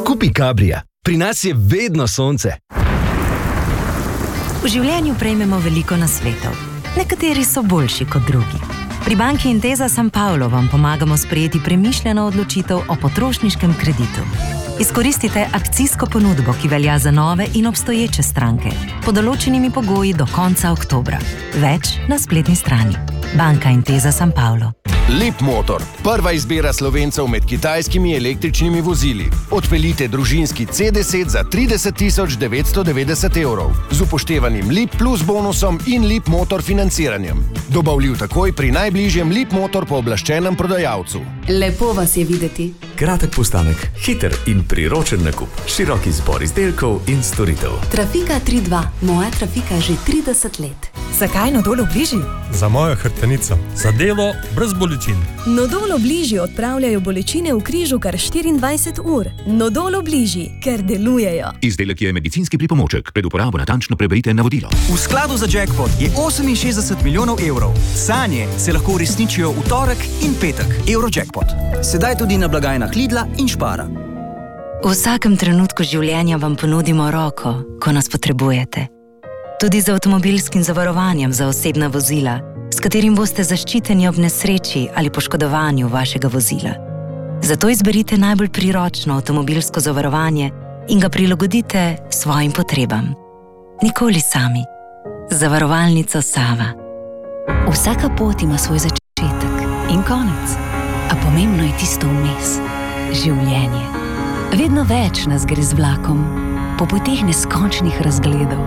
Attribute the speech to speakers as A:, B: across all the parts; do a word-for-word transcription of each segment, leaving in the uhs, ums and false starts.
A: Kupi Cabrija. Pri nas je vedno sonce.
B: V življenju prejmemo veliko nasvetov. Nekateri so boljši kot drugi. Pri banki Intesa San Paolo vam pomagamo sprejeti premišljeno odločitev o potrošniškem kreditu. Izkoristite akcijsko ponudbo, ki velja za nove in obstoječe stranke, pod določenimi pogoji do konca oktobra. Več na spletni strani. Banka Intesa San Paolo.
C: Leapmotor. Prva izbira Slovencev med kitajskimi električnimi vozili. Odpeljite družinski C deset za trideset tisoč devetsto devetdeset evrov z upoštevanim Leap Plus bonusom in Leapmotor financiranjem. Dobavljiv takoj pri najbližjem Leapmotor pooblaščenem prodajalcu.
D: Lepo vas je videti.
E: Kratek postanek, hiter in priročen nakup. Širok izbor izdelkov in storitev.
D: Trafika tri dva. Moja Trafika že trideset let.
F: Zakaj Nodol Obliži?
G: Za mojo hrbtenico. Za delo brez bolečin.
F: Nodol Obliži odpravljajo bolečine v križu kar štiriindvajset ur. Nodol Obliži, ker delujejo.
H: Izdelek je medicinski pripomoček. Pred uporabo natančno preberite navodilo.
I: V skladu za jackpot je oseminšestdeset milijonov evrov. Sanje se lahko uresničijo v torek in petek. Eurojackpot. Sedaj tudi na blagajnah Lidla in Špara.
B: V vsakem trenutku življenja vam ponudimo roko, ko nas potrebujete. Tudi z avtomobilskim zavarovanjem za osebna vozila, s katerim boste zaščiteni ob nesreči ali poškodovanju vašega vozila. Zato izberite najbolj priročno avtomobilsko zavarovanje in ga prilagodite svojim potrebam. Nikoli sami. Zavarovalnica Sava.
D: Vsaka pot ima svoj začetek in konec, a pomembno je tisto vmes. Življenje. Vedno več nas gre z vlakom, po poteh neskončnih razgledov.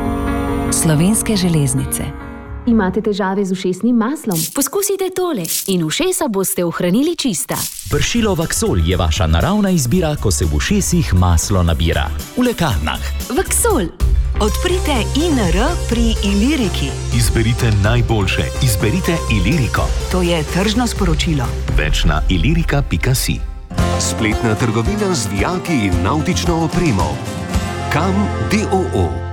D: Slovenske železnice.
J: Imate težave z ušesnim maslom?
D: Poskusite tole in ušesa boste ohranili čista.
K: Pršilo Vaksol je vaša naravna izbira, ko se v ušesih maslo nabira. V lekarnah.
D: Vaksol.
B: Odprite I N R pri Iliriki.
L: Izberite najboljše. Izberite Iliriko.
B: To je tržno sporočilo.
L: Več na ilirika pika si.
M: Spletna trgovina z vijaki in navtično opremo. Kam D O O.